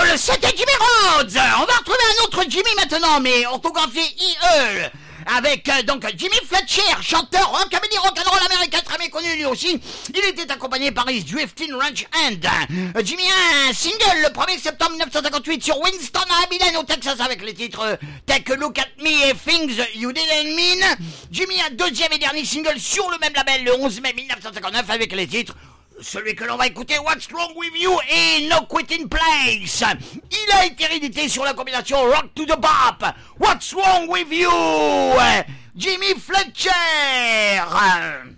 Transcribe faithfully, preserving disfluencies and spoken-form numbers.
c'était Jimmy Rhodes. On va retrouver un autre Jimmy maintenant, mais orthographié I E. Avec euh, donc Jimmy Fletcher, chanteur rockabilly rock'n'roll américain très méconnu lui aussi. Il était accompagné par his Drifting Ranch Hand. Euh, Jimmy a un single le premier septembre mille neuf cent cinquante-huit sur Winston à Abilene au Texas avec les titres euh, Take a Look at Me et Things You Didn't Mean. Jimmy a un deuxième et dernier single sur le même label le onze mai mille neuf cent cinquante-neuf avec les titres celui que l'on va écouter, What's Wrong With You et No Quitting Place. Il a été réédité sur la combination Rock to the Bop. What's Wrong With You, Jimmy Fletcher.